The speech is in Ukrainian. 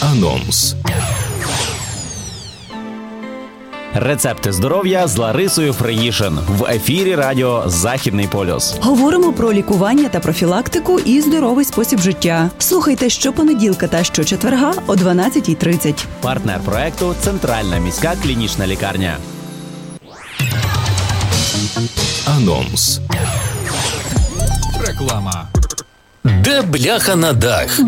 Анонс. Рецепти здоров'я з Ларисою Фриїшин. В ефірі радіо «Західний полюс». Говоримо про лікування та профілактику і здоровий спосіб життя. Слухайте щопонеділка та щочетверга о 12:30. Партнер проекту – Центральна міська клінічна лікарня. Анонс. Реклама. Де бляха на дах?